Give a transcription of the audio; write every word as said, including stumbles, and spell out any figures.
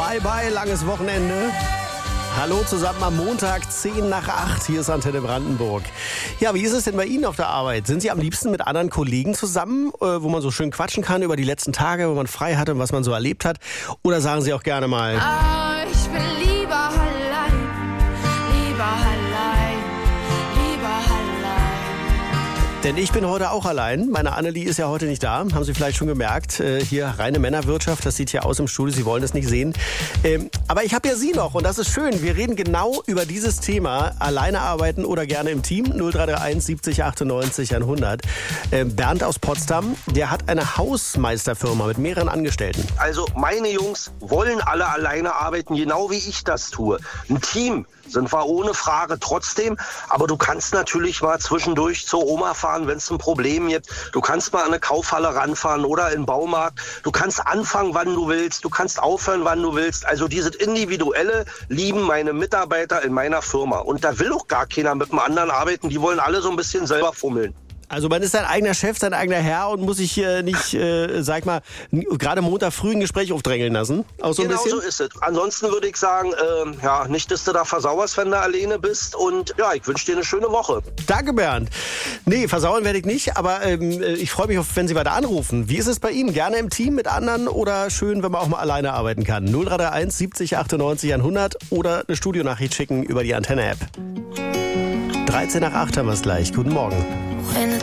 Bye bye, langes Wochenende. Hallo zusammen am Montag, zehn nach acht. Hier ist Antenne Brandenburg. Ja, wie ist es denn bei Ihnen auf der Arbeit? Sind Sie am liebsten mit anderen Kollegen zusammen, wo man so schön quatschen kann über die letzten Tage, wo man frei hatte und was man so erlebt hat? Oder sagen Sie auch gerne mal: Oh, ich bin lieber allein, lieber allein, lieber allein. Denn ich bin heute auch allein. Meine Annelie ist ja heute nicht da. Haben Sie vielleicht schon gemerkt. Hier reine Männerwirtschaft. Das sieht hier aus im Studio. Sie wollen das nicht sehen. Aber ich habe ja Sie noch und das ist schön. Wir reden genau über dieses Thema. Alleine arbeiten oder gerne im Team. null drei drei eins siebzig achtundneunzig hundert. Bernd aus Potsdam, der hat eine Hausmeisterfirma mit mehreren Angestellten. Also meine Jungs wollen alle alleine arbeiten, genau wie ich das tue. Ein Team sind wir ohne Frage trotzdem, aber du kannst natürlich mal zwischendurch zur Oma fahren, wenn es ein Problem gibt. Du kannst mal an eine Kaufhalle ranfahren oder in den Baumarkt. Du kannst anfangen, wann du willst. Du kannst aufhören, wann du willst. Also dieses Individuelle lieben meine Mitarbeiter in meiner Firma. Und da will auch gar keiner mit dem anderen arbeiten. Die wollen alle so ein bisschen selber fummeln. Also man ist sein eigener Chef, sein eigener Herr und muss sich hier nicht, äh, sag mal, gerade Montag früh ein Gespräch aufdrängeln lassen. Auch so ein genau bisschen? So ist es. Ansonsten würde ich sagen, äh, ja, nicht, dass du da versauerst, wenn du alleine bist. Und ja, ich wünsche dir eine schöne Woche. Danke, Bernd. Nee, versauern werde ich nicht, aber ähm, ich freue mich, auf, wenn Sie weiter anrufen. Wie ist es bei Ihnen? Gerne im Team mit anderen oder schön, wenn man auch mal alleine arbeiten kann? null drei drei eins siebzig achtundneunzig hundert oder eine Studionachricht schicken über die Antenne-App. dreizehn nach acht haben wir es gleich. Guten Morgen.